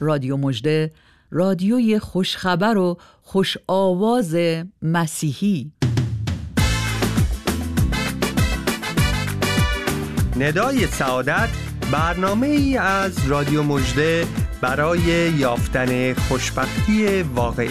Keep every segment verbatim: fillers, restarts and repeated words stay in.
رادیو مژده، رادیوی خوشخبر و خوش آواز مسیحی. ندای سعادت، برنامه ای از رادیو مژده برای یافتن خوشبختی واقعی.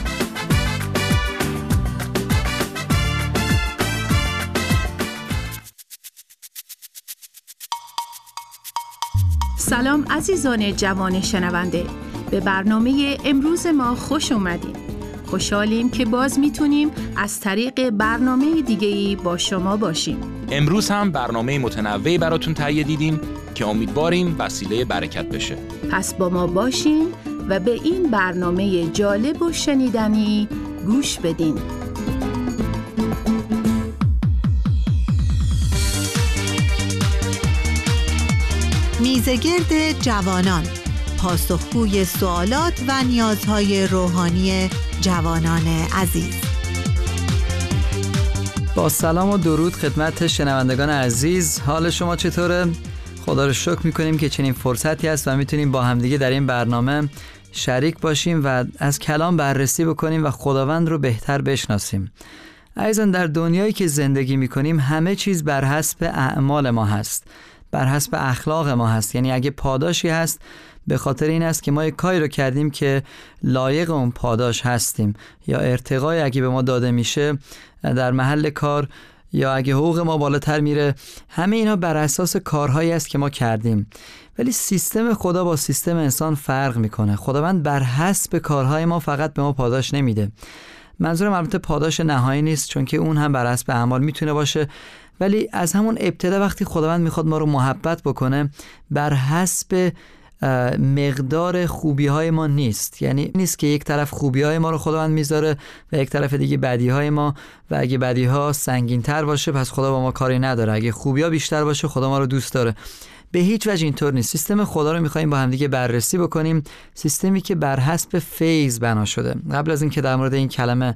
سلام عزیزان جوان شنونده، به برنامه امروز ما خوش اومدید. خوشحالیم که باز میتونیم از طریق برنامه دیگه‌ای با شما باشیم. امروز هم برنامه متنوعی براتون تهیه دیدیم که امیدواریم وسیله برکت بشه. پس با ما باشین و به این برنامه جالب و شنیدنی گوش بدین. میزگرد جوانان، پاسخگوی سوالات و نیازهای روحانی جوانان عزیز. با سلام و درود خدمت شنوندگان عزیز، حال شما چطوره؟ خدا رو شکر میکنیم که چنین فرصتی هست و میتونیم با همدیگه در این برنامه شریک باشیم و از کلام بررسی بکنیم و خداوند رو بهتر بشناسیم. عزیزان، در دنیایی که زندگی میکنیم همه چیز بر حسب اعمال ما هست، بر حسب اخلاق ما هست. یعنی اگه پاداشی هست به خاطر این است که ما یک کاری رو کردیم که لایق اون پاداش هستیم، یا ارتقای اگه به ما داده میشه در محل کار، یا اگه حقوق ما بالاتر میره، همه اینا بر اساس کارهایی است که ما کردیم. ولی سیستم خدا با سیستم انسان فرق میکنه. خداوند بر حسب کارهای ما فقط به ما پاداش نمیده. منظورم البته پاداش نهایی نیست، چون که اون هم بر حسب اعمال میتونه باشه، ولی از همون ابتدا وقتی خداوند میخواد ما رو محبت بکنه بر حسب مقدار خوبی های ما نیست. یعنی نیست که یک طرف خوبی های ما رو خداوند میذاره و یک طرف دیگه بدی های ما، و اگه بدی ها سنگین تر باشه پس خدا با ما کاری نداره، اگه خوبی ها بیشتر باشه خدا ما رو دوست داره. به هیچ وجه اینطور نیست. سیستم خدا رو میخوایم با هم دیگه بررسی بکنیم، سیستمی که بر حسب فیض بنا شده. قبل از اینکه در مورد این کلمه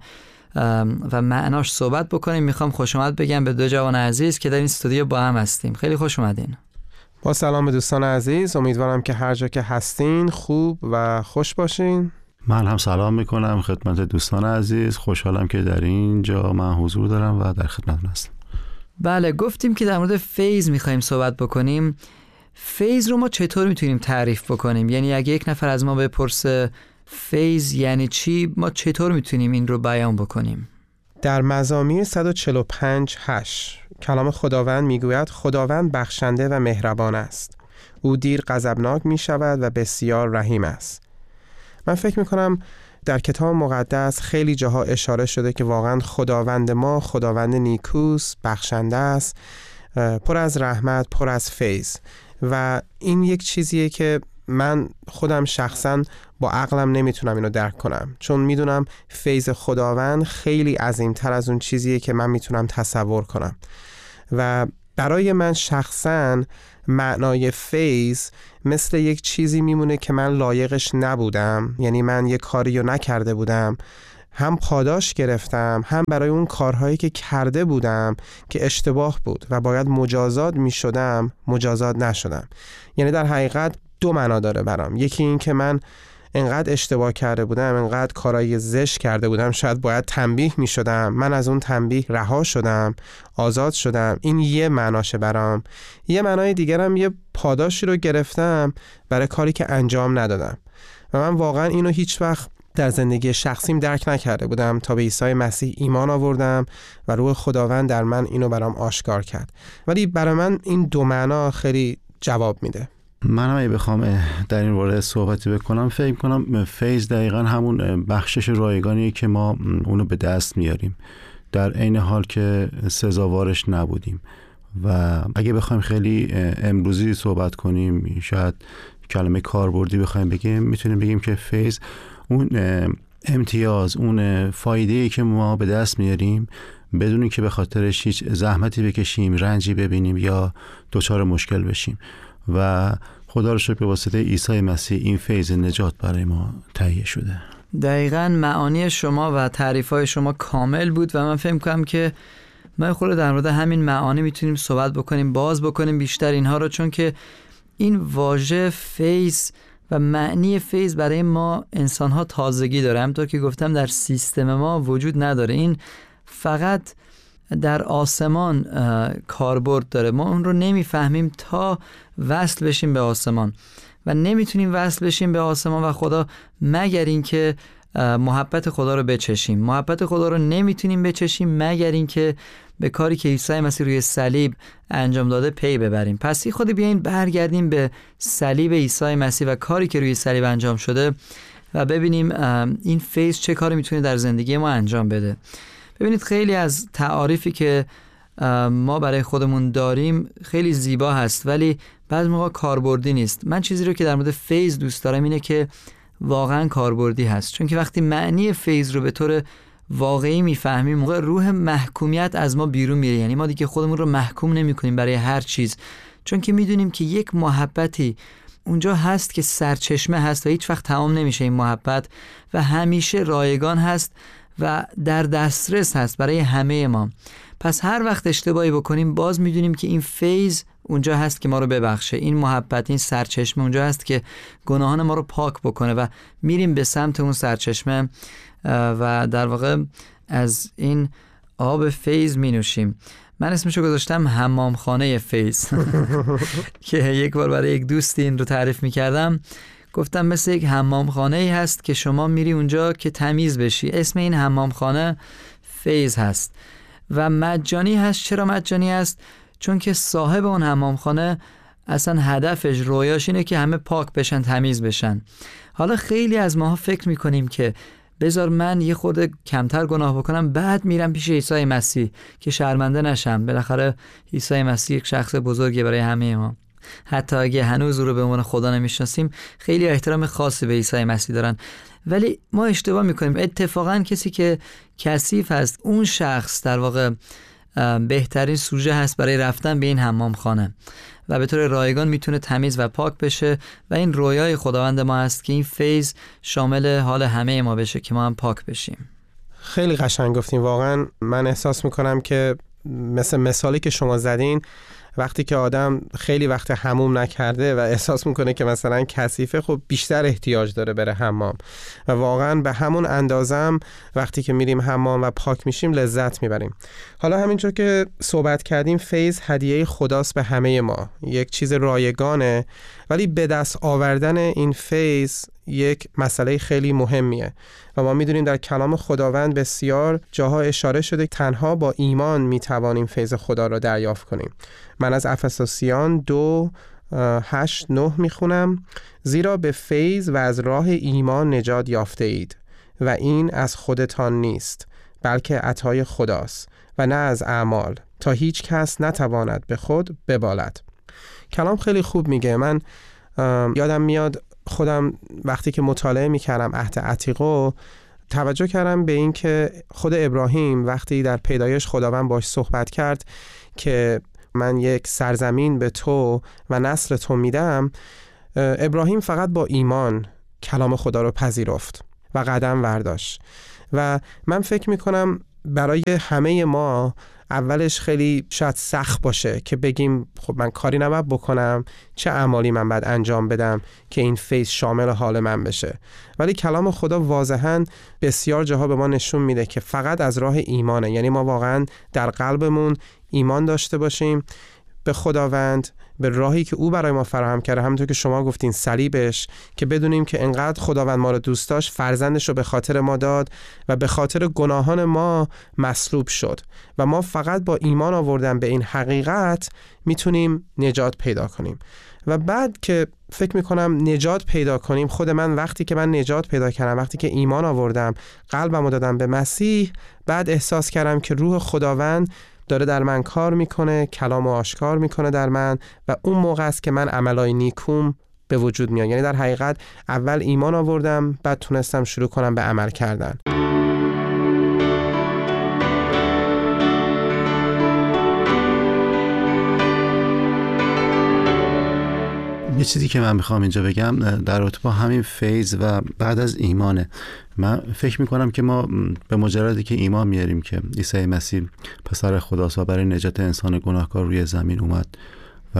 و معناش صحبت بکنیم میخوام خوش اومد بگم به دو جوان عزیز که در این استودیو با هم هستیم. خیلی خوش اومدین. با سلام به دوستان عزیز، امیدوارم که هر جا که هستین خوب و خوش باشین. من هم سلام میکنم خدمت دوستان عزیز، خوشحالم که در اینجا من حضور دارم و در خدمتتون هستم. بله، گفتیم که در مورد فیض میخوایم صحبت بکنیم. فیض رو ما چطور میتونیم تعریف بکنیم؟ یعنی اگه یک نفر از ما بپرسه فیض یعنی چی، ما چطور میتونیم این رو بیان بکنیم؟ در مزامیر صد و چهل و پنج هشت کلام خداوند میگوید خداوند بخشنده و مهربان است، او دیر غضبناک میشود و بسیار رحیم است. من فکر میکنم در کتاب مقدس خیلی جاها اشاره شده که واقعا خداوند ما خداوند نیکوست، بخشنده است، پر از رحمت، پر از فیض. و این یک چیزیه که من خودم شخصا با عقلم نمیتونم اینو درک کنم، چون میدونم فیض خداوند خیلی عظیمتر از اون چیزیه که من میتونم تصور کنم. و برای من شخصا معنای فیض مثل یک چیزی میمونه که من لایقش نبودم، یعنی من یک کاری رو نکرده بودم، هم پاداش گرفتم، هم برای اون کارهایی که کرده بودم که اشتباه بود و باید مجازات میشدم مجازات نشدم. یعنی در حقیقت دو معنا داره برام. یکی این که من انقدر اشتباه کرده بودم، انقدر کارهای زشت کرده بودم، شاید باید تنبیه می شدم، من از اون تنبیه رها شدم، آزاد شدم. این یه معناشه برام. یه معنای دیگرم یه پاداشی رو گرفتم برای کاری که انجام ندادم و من واقعا اینو هیچ وقت در زندگی شخصیم درک نکرده بودم تا به عیسی مسیح ایمان آوردم و روح خداوند در من اینو برام آشکار کرد. ولی برای من این دو معنا خیلی جواب میده. من هم اگه بخوام در این باره صحبتی بکنم، فکر کنم فیض دقیقا همون بخشش رایگانیه که ما اونو به دست میاریم در عین حال که سزاوارش نبودیم. و اگه بخوایم خیلی امروزی صحبت کنیم، شاید کلمه کاربردی بخوایم بگیم، میتونیم بگیم که فیض اون امتیاز، اون فایده‌ای که ما به دست میاریم بدون اینکه به خاطرش هیچ زحمتی بکشیم، رنجی ببینیم یا دچار مشکل بشیم. و خدا رو شکر به واسطه عیسی مسیح این فیض نجات برای ما تهیه شده. دقیقاً معانی شما و تعریف‌های شما کامل بود و من فهم کنم که ما خود در مورد همین معانی میتونیم صحبت بکنیم، باز بکنیم بیشتر اینها رو، چون که این واژه فیض و معنی فیض برای ما انسان‌ها تازگی داره. همونطور که گفتم در سیستم ما وجود نداره، این فقط در آسمان کاربرد داره. ما اون رو نمیفهمیم تا وصل بشیم به آسمان و نمیتونیم وصل بشیم به آسمان و خدا مگر این که محبت خدا رو بچشیم. محبت خدا رو نمیتونیم بچشیم مگر این که به کاری که عیسی مسیح روی صلیب انجام داده پی ببریم. پس خود بیاین برگردیم به صلیب عیسی مسیح و کاری که روی صلیب انجام شده و ببینیم این فیض چه کاری میتونه در زندگی ما انجام بده. ببینید خیلی از تعاریفی که ما برای خودمون داریم خیلی زیبا هست ولی بعضی موقع کاربردی نیست. من چیزی رو که در مورد فیض دوست دارم اینه که واقعا کاربردی هست، چون که وقتی معنی فیض رو به طور واقعی میفهمیم موقع روح محکومیت از ما بیرون میره. یعنی ما دیگه خودمون رو محکوم نمی کنیم برای هر چیز، چون که میدونیم که یک محبتی اونجا هست که سرچشمه هست و هیچ وقت تمام نمیشه این محبت و همیشه رایگان هست و در دسترس هست برای همه ما. پس هر وقت اشتباهی بکنیم باز میدونیم که این فیض اونجا هست که ما رو ببخشه، این محبت، این سرچشمه اونجا هست که گناهان ما رو پاک بکنه و میریم به سمت اون سرچشمه و در واقع از این آب فیض می نوشیم. من اسمشو گذاشتم حمامخانه فیض که یک بار برای یک دوستی این رو تعریف می کردم، گفتم مثل یک حمامخانه ای هست که شما میری اونجا که تمیز بشی. اسم این حمامخانه فیض هست و مجانی هست. چرا مجانی هست؟ چون که صاحب اون حمامخانه اصلا هدفش، رویاش اینه که همه پاک بشن، تمیز بشن. حالا خیلی از ماها فکر میکنیم که بذار من یه خورده کمتر گناه بکنم بعد میرم پیش عیسی مسیح که شرمنده نشم. بالاخره عیسی مسیح یک شخص بزرگی برای همه ما. حتی اگه هنوز او رو به عنوان خدا نمیشناسیم خیلی احترام خاصی به عیسی مسیح دارن، ولی ما اشتباه میکنیم. اتفاقا کسی که کثیف هست اون شخص در واقع بهترین سوژه هست برای رفتن به این حمام خانه و به طور رایگان میتونه تمیز و پاک بشه و این رویای خداوند ما هست که این فیض شامل حال همه ما بشه که ما هم پاک بشیم. خیلی قشنگ گفتین. واقعا من احساس میکنم که مثل مثالی که شما زدین، وقتی که آدم خیلی وقت حموم نکرده و احساس میکنه که مثلا کثیفه، خب بیشتر احتیاج داره بره حمام و واقعا به همون اندازم وقتی که میریم حمام و پاک میشیم لذت میبریم. حالا همینطور که صحبت کردیم، فیض هدیه خداست به همه ما، یک چیز رایگانه، ولی به دست آوردن این فیض یک مسئله خیلی مهمیه و ما میدونیم در کلام خداوند بسیار جاها اشاره شده تنها با ایمان میتوانیم فیض خدا را دریافت کنیم. من از افسوسیان دو هشت نه میخونم: زیرا به فیض و از راه ایمان نجات یافته اید و این از خودتان نیست بلکه عطای خداست و نه از اعمال، تا هیچ کس نتواند به خود ببالد. کلام خیلی خوب میگه. من یادم میاد خودم وقتی که مطالعه میکردم عهد عتیقو توجه کردم به این که خود ابراهیم وقتی در پیدایش خداوند باش صحبت کرد که من یک سرزمین به تو و نسل تو میدم، ابراهیم فقط با ایمان کلام خدا رو پذیرفت و قدم برداشت. و من فکر میکنم برای همه ما اولش خیلی شاید سخت باشه که بگیم خب من کاری نباید بکنم، چه اعمالی من باید انجام بدم که این فیض شامل حال من بشه. ولی کلام خدا واضحاً بسیار جاها به ما نشون میده که فقط از راه ایمانه. یعنی ما واقعاً در قلبمون ایمان داشته باشیم به خداوند، به راهی که او برای ما فراهم کرده، همونطور که شما گفتین صلیبش، که بدونیم که انقدر خداوند ما رو دوست داشت فرزندش رو به خاطر ما داد و به خاطر گناهان ما مصلوب شد و ما فقط با ایمان آوردن به این حقیقت میتونیم نجات پیدا کنیم. و بعد که فکر میکنم نجات پیدا کنیم، خود من وقتی که من نجات پیدا کردم، وقتی که ایمان آوردم، قلبمو دادم به مسیح، بعد احساس کردم که روح خداوند داره در من کار میکنه، کلامو آشکار میکنه در من و اون موقع است که من عملای نیکوم به وجود میاد. یعنی در حقیقت اول ایمان آوردم، بعد تونستم شروع کنم به عمل کردن. یه چیزی که من میخوام اینجا بگم در رابطه با همین فیض و بعد از ایمانه. من فکر میکنم که ما به مجردی که ایمان میاریم که عیسی مسیح پسر خداست و برای نجات انسان گناهکار روی زمین اومد و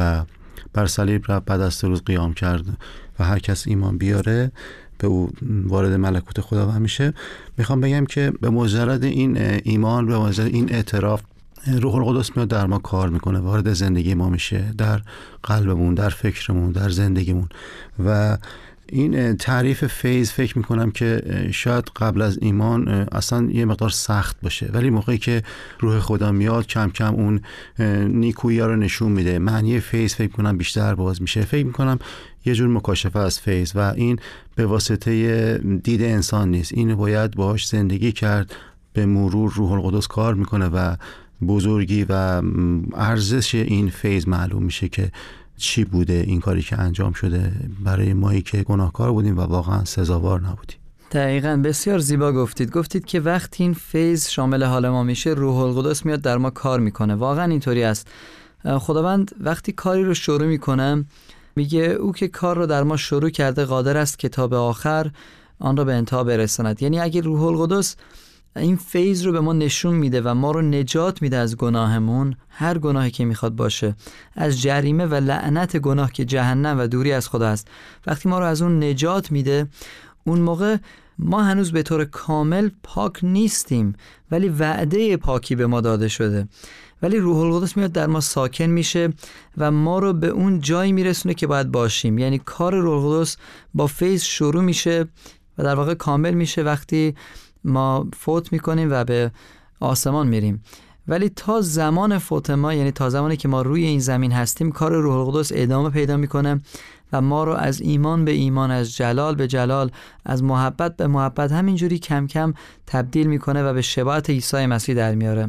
بر صلیب رفت، بعد از سه روز قیام کرد و هر کس ایمان بیاره به او وارد ملکوت خداوند میشه. میخوام بگم که به مجرد این ایمان، به مجرد این اعتراف، روح القدس میاد در ما کار میکنه، وارد زندگی ما میشه، در قلبمون، در فکرمون، در زندگیمون. و این تعریف فیض فکر میکنم که شاید قبل از ایمان اصلا یه مقدار سخت باشه، ولی موقعی که روح خدا میاد کم کم اون نیکویی ها رو نشون میده. معنی فیض فکر میکنم بیشتر باز میشه. فکر میکنم یه جور مکاشفه از فیض و این به واسطه دید انسان نیست، این باید باهاش زندگی کرد. به مرور روح القدس کار میکنه و بزرگی و ارزش این فیض معلوم میشه که چی بوده این کاری که انجام شده برای مایی که گناهکار بودیم و واقعا سزاوار نبودیم. دقیقاً، بسیار زیبا گفتید. گفتید که وقتی این فیض شامل حال ما میشه، روح القدس میاد در ما کار میکنه. واقعا اینطوری است. خداوند وقتی کاری رو شروع میکنه میگه او که کار رو در ما شروع کرده قادر است که تا به آخر آن را به انتها برساند. یعنی اگه روح القدس این فیض رو به ما نشون میده و ما رو نجات میده از گناهمون، هر گناهی که میخواد باشه، از جریمه و لعنت گناه که جهنم و دوری از خدا است، وقتی ما رو از اون نجات میده، اون موقع ما هنوز به طور کامل پاک نیستیم، ولی وعده پاکی به ما داده شده. ولی روح القدس میاد در ما ساکن میشه و ما رو به اون جایی میرسونه که باید باشیم. یعنی کار روح القدس با فیض شروع میشه و در واقع کامل میشه وقتی ما فوت میکنیم و به آسمان میریم. ولی تا زمان فوت ما، یعنی تا زمانی که ما روی این زمین هستیم، کار روح القدس ادامه پیدا میکنه و ما رو از ایمان به ایمان، از جلال به جلال، از محبت به محبت همینجوری کم کم تبدیل میکنه و به شباهت عیسی مسیح در میاره.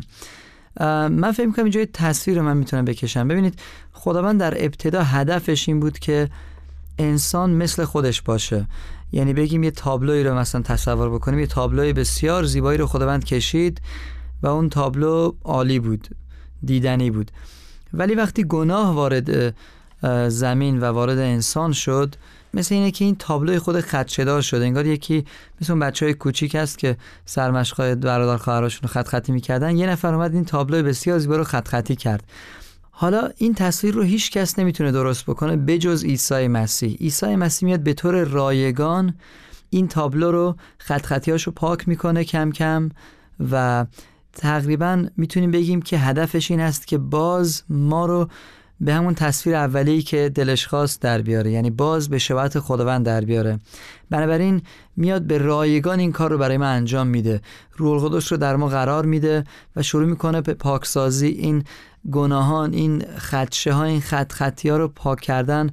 من فکر میکنم اینجا یه تصویر رو من میتونم بکشم. ببینید، خداوند در ابتدا هدفش این بود که انسان مثل خودش باشه. یعنی بگیم یه تابلوی رو مثلا تصور بکنیم، یه تابلوی بسیار زیبایی رو خداوند کشید و اون تابلو عالی بود، دیدنی بود. ولی وقتی گناه وارد زمین و وارد انسان شد، مثل اینه که این تابلوی خود خدشه‌دار شده. انگار یکی مثل اون بچهای کوچیک است که سرمشقای برادر خواهراشون رو خط خطی می‌کردن، یه نفر اومد این تابلوی بسیار زیبا رو خط خطی کرد. حالا این تصویر رو هیچ کس نمیتونه درست بکنه بجز عیسی مسیح. عیسی مسیح میاد به طور رایگان این تابلو رو خط خطیاشو پاک میکنه کم کم و تقریبا میتونیم بگیم که هدفش این است که باز ما رو به همون تصویر اولیه‌ای که دلش خواست در بیاره، یعنی باز به شباهت خداوند در بیاره. بنابراین میاد به رایگان این کار رو برای ما انجام میده، روح القدس رو در ما قرار میده و شروع میکنه به پاکسازی این گناهان، این خدشه ها، این خط خطی ها رو پاک کردن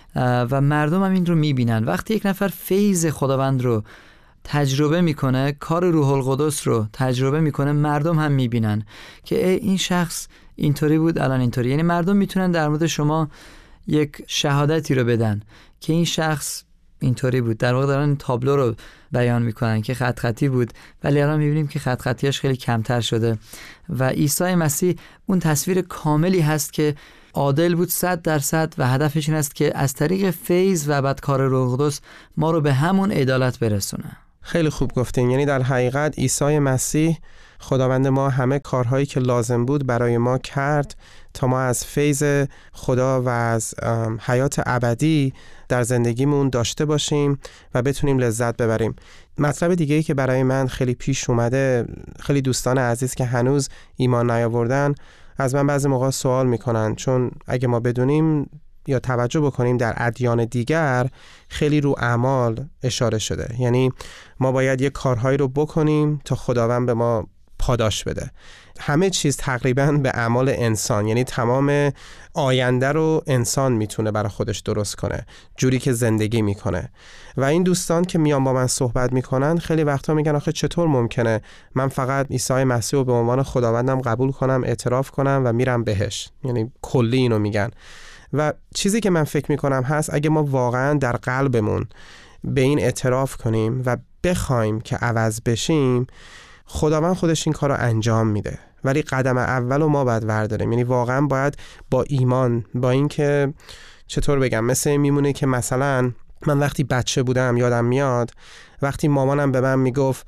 و مردم هم این رو میبینن. وقتی یک نفر فیض خداوند رو تجربه میکنه، کار روح القدس رو تجربه میکنه، مردم هم میبینن که این شخص اینطوری بود الان اینطوری. یعنی مردم میتونن در مورد شما یک شهادتی رو بدن که این شخص اینطوری بود. در واقع دارن این تابلو رو بیان میکنن که خط خطی بود، ولی الان میبینیم که خط خطیاش خیلی کمتر شده و عیسی مسیح اون تصویر کاملی هست که عادل بود صد درصد و هدفش این است که از طریق فیض و بعد کار روح القدس ما رو به همون عدالت برسونه. خیلی خوب گفتین. یعنی در حقیقت عیسی مسیح خداوند ما همه کارهایی که لازم بود برای ما کرد تا ما از فیض خدا و از حیات ابدی در زندگیمون داشته باشیم و بتونیم لذت ببریم. مطلب دیگه‌ای که برای من خیلی پیش اومده، خیلی دوستان عزیز که هنوز ایمان نیاوردن از من بعضی موقع سوال میکنن، چون اگه ما بدونیم یا توجه بکنیم در ادیان دیگر خیلی رو اعمال اشاره شده. یعنی ما باید یه کارهایی رو بکنیم تا خداوند به ما پاداش بده. همه چیز تقریباً به اعمال انسان، یعنی تمام آینده رو انسان میتونه برای خودش درست کنه، جوری که زندگی میکنه. و این دوستان که میان با من صحبت میکنن خیلی وقتا میگن آخه چطور ممکنه من فقط عیسی مسیح رو به عنوان خداوندم قبول کنم، اعتراف کنم و میرم بهش؟ یعنی کلی اینو میگن. و چیزی که من فکر میکنم هست اگه ما واقعاً در قلبمون به این اعتراف کنیم و بخوایم که عوض بشیم، خداوند خودش این کار رو انجام میده. ولی قدم اول رو ما باید برداریم. یعنی واقعا باید با ایمان، با این که چطور بگم، مثل میمونه که مثلا من وقتی بچه بودم یادم میاد وقتی مامانم به من میگفت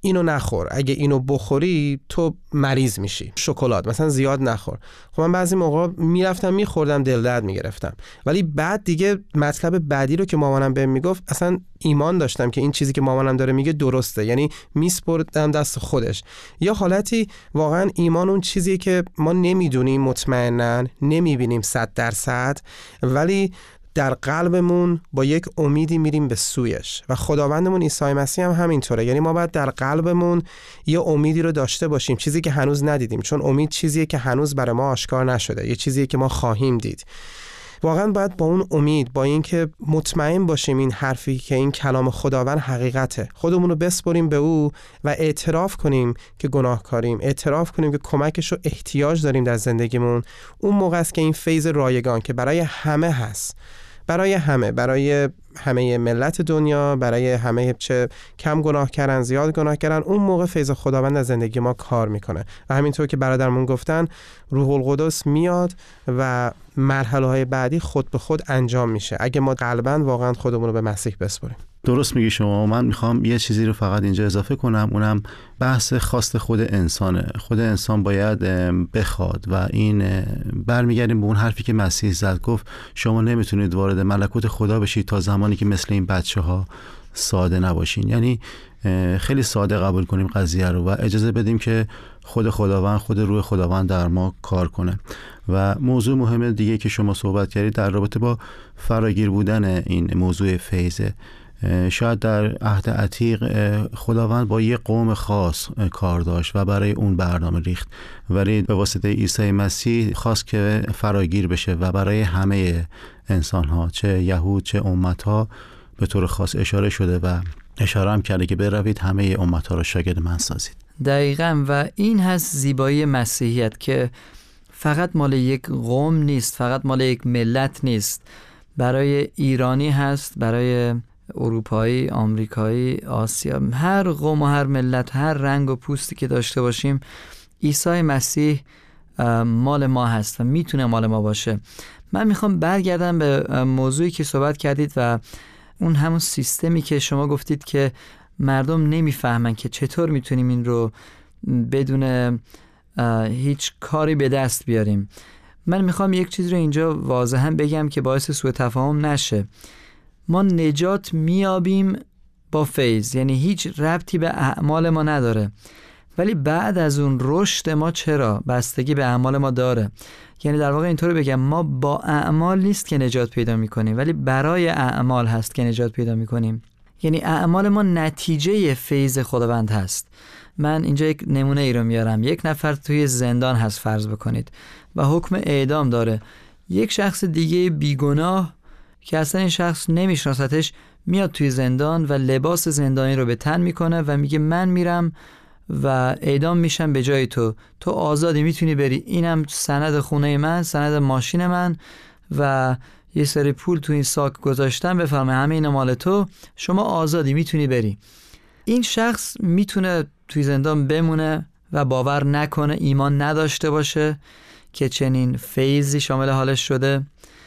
اینو نخور، اگه اینو بخوری تو مریض میشی. شکلات مثلا زیاد نخور. خب من بعضی موقع میرفتم میخوردم، دل درد میگرفتم، ولی بعد دیگه مطلب بعدی رو که مامانم بهم میگفت اصلا ایمان داشتم که این چیزی که مامانم داره میگه درسته، یعنی میسپردم دست خودش. یا حالتی واقعا ایمان اون چیزی که ما نمیدونیم، مطمئنن نمیبینیم صد درصد، ولی در قلبمون با یک امیدی میریم به سویش. و خداوندمون عیسی مسیح هم همینطوره، یعنی ما باید در قلبمون یه امیدی رو داشته باشیم، چیزی که هنوز ندیدیم، چون امید چیزیه که هنوز برای ما آشکار نشده، یه چیزیه که ما خواهیم دید. واقعا باید با اون امید، با اینکه مطمئن باشیم این حرفی که این کلام خداوند حقیقته، خودمون رو بسپریم به او و اعتراف کنیم که گناهکاریم، اعتراف کنیم که کمکش رو احتیاج داریم در زندگیمون. اون موقع است که این فیض رایگان که برای همه هست، برای همه، برای همه ملت دنیا، برای همه، چه کم گناه کردن زیاد گناه کردن، اون موقع فیض خداوند از زندگی ما کار میکنه. و همینطور که برادرمون گفتن، روح القدس میاد و مرحله های بعدی خود به خود انجام میشه اگه ما قلباً واقعا خودمون رو به مسیح بسپاریم. درست میگی شما. من میخوام یه چیزی رو فقط اینجا اضافه کنم، اونم بحث خواست خود انسانه. خود انسان باید بخواد و این برمیگردیم به اون حرفی که مسیح زد، گفت شما نمیتونید وارد ملکوت خدا بشید تا زمانی که مثل این بچه ها ساده نباشین. یعنی خیلی ساده قبول کنیم قضیه رو و اجازه بدیم که خود خداوند، خود روح خداوند در ما کار کنه. و موضوع مهم دیگه که شما صحبت کردید در رابطه با فراگیر بودن این موضوع فیضه. شاید در عهد عتیق خداوند با یه قوم خاص کار داشت و برای اون برنامه ریخت، ولی به واسطه عیسی مسیح خواست که فراگیر بشه و برای همه انسان ها، چه یهود چه امت ها، به طور خاص اشاره شده و اشاره هم کرده که بروید همه امت ها را شاگرد من سازید. دقیقاً. و این هست زیبایی مسیحیت که فقط مال یک قوم نیست، فقط مال یک ملت نیست. برای ایرانی هست، برای اروپایی، آمریکایی، آسیا، هر قوم و هر ملت، هر رنگ و پوستی که داشته باشیم، عیسی مسیح مال ما هست و میتونه مال ما باشه. من میخوام برگردم به موضوعی که صحبت کردید و اون همون سیستمی که شما گفتید که مردم نمیفهمن که چطور میتونیم این رو بدون هیچ کاری به دست بیاریم. من میخوام یک چیز رو اینجا واضحا بگم که باعث سوء تفاهم نشه. ما نجات میابیم با فیض، یعنی هیچ ربطی به اعمال ما نداره، ولی بعد از اون رشد ما چرا بستگی به اعمال ما داره. یعنی در واقع اینطوری بگم، ما با اعمال نیست که نجات پیدا میکنیم، ولی برای اعمال هست که نجات پیدا میکنیم. یعنی اعمال ما نتیجه فیض خداوند هست. من اینجا یک نمونه ای رو میارم. یک نفر توی زندان هست فرض بکنید و حکم اعدام داره. یک شخص دیگه بیگناه که اصلا این شخص نمیشناستش میاد توی زندان و لباس زندانی رو به تن میکنه و میگه من میرم و اعدام میشم به جای تو، تو آزادی، میتونی بری، اینم سند خونه من، سند ماشین من و یه سری پول تو این ساک گذاشتم، بفرمایید همه اینا مال تو، شما آزادی، میتونی بری. این شخص میتونه توی زندان بمونه و باور نکنه، ایمان نداشته باشه که چنین فیضی شامل حالش شده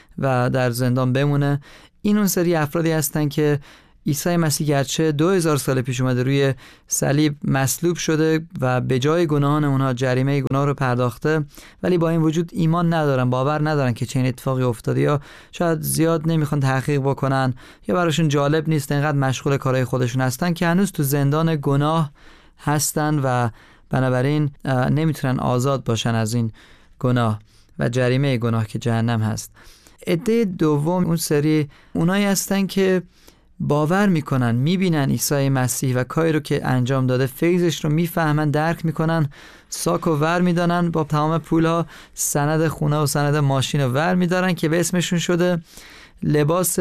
و در زندان بمونه. این اون سری افرادی هستن که عیسی مسیح گرچه دو هزار سال پیش اومده روی صلیب مصلوب شده و به جای گناهان اونها جریمه گناه رو پرداخته، ولی با این وجود ایمان ندارن، باور ندارن که چنین اتفاقی افتاده، یا شاید زیاد نمیخوان تحقیق بکنن یا براشون جالب نیست، اینقدر مشغول کارهای خودشون هستن که هنوز تو زندان گناه هستن و بنابراین نمیتونن آزاد باشن از این گناه و جریمه گناه که جهنم هست. عده دوم اون سری اونایی هستن که باور میکنن، میبینن عیسی مسیح و کاری رو که انجام داده، فیضش رو میفهمن، درک میکنن، ساک و ور میدانن، با تمام پولها سند خونه و سند ماشین رو ور میدارن که به اسمشون شده، لباس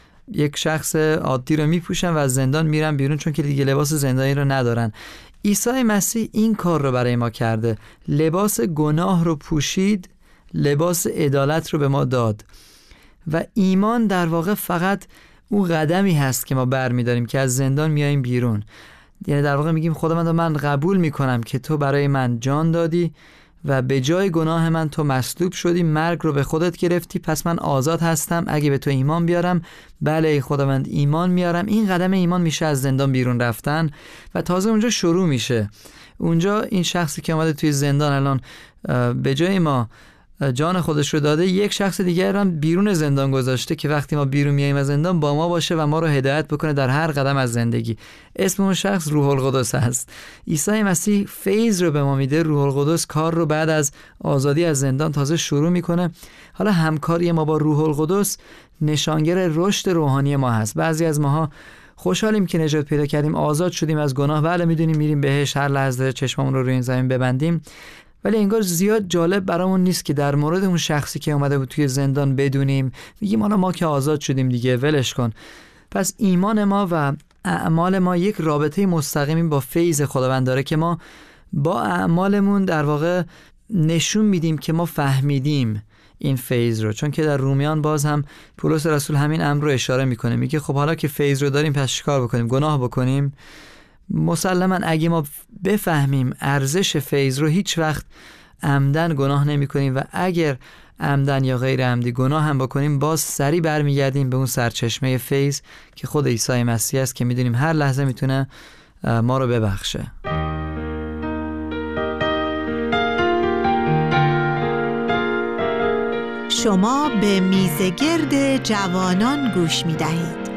یک شخص عادی رو میپوشن و از زندان میرن بیرون چون که دیگه لباس زندانی رو ندارن. عیسی مسیح این کار رو برای ما کرده، لباس گناه رو پوشید، لباس عدالت رو به ما داد و ایمان در واقع فقط اون قدمی هست که ما برمی‌داریم که از زندان میاییم بیرون. یعنی در واقع میگیم خداوند من قبول میکنم که تو برای من جان دادی و به جای گناه من تو مصلوب شدی، مرگ رو به خودت گرفتی، پس من آزاد هستم اگه به تو ایمان بیارم. بله ای خداوند ایمان میارم. این قدم ایمان میشه از زندان بیرون رفتن و تازه اونجا شروع میشه. اونجا این شخصی که اومده توی زندان الان به جای ما جان خودش رو داده، یک شخص دیگر هم بیرون زندان گذاشته که وقتی ما بیرون میاییم از زندان با ما باشه و ما رو هدایت بکنه در هر قدم از زندگی. اسم اون شخص روح القدس هست. عیسی مسیح فیض رو به ما میده. روح القدس کار رو بعد از آزادی از زندان تازه شروع میکنه. حالا همکاری ما با روح القدس نشانگر رشد روحانی ما هست. بعضی از ماها خوشحالیم که نجات پیدا کردیم، آزاد شدیم از گناه، بله میدونیم میریم بهش، هر لحظه چشممون رو روی این زمین ببندیم، ولی انگار زیاد جالب برامون نیست که در مورد اون شخصی که اومده بود توی زندان بدونیم. میگیم حالا ما که آزاد شدیم دیگه ولش کن. پس ایمان ما و اعمال ما یک رابطه مستقیمی با فیض خداوند داره که ما با اعمالمون در واقع نشون میدیم که ما فهمیدیم این فیض رو. چون که در رومیان باز هم پولس رسول همین امر رو اشاره میکنه، میگه خب حالا که فیض رو داریم پس چیکار بکنیم؟ گناه بکنیم؟ مسلما اگه ما بفهمیم ارزش فیض رو هیچ وقت عمدن گناه نمی کنیم و اگر عمدن یا غیر عمدی گناه هم بکنیم باز سری برمیگردیم به اون سرچشمه فیض که خود عیسی مسیح است که میدونیم هر لحظه میتونه ما رو ببخشه. شما به میزگرد جوانان گوش میدهید.